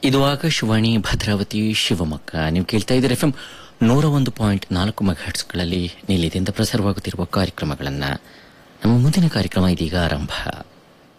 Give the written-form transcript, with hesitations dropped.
ಇದು ಆಕಾಶವಾಣಿ ಭದ್ರಾವತಿ ಶಿವಮೊಗ್ಗ. ನೀವು ಕೇಳ್ತಾ ಇದ್ದೀರಿ FM 101.4 ಮೆಗಾಹೆರ್ಟ್ಸ್ಗಳಲ್ಲಿ ನಿಲಯದಿಂದ ಪ್ರಸಾರವಾಗುತ್ತಿರುವ ಕಾರ್ಯಕ್ರಮಗಳನ್ನು. ನಮ್ಮ ಮುಂದಿನ ಕಾರ್ಯಕ್ರಮ ಇದೀಗ ಆರಂಭ.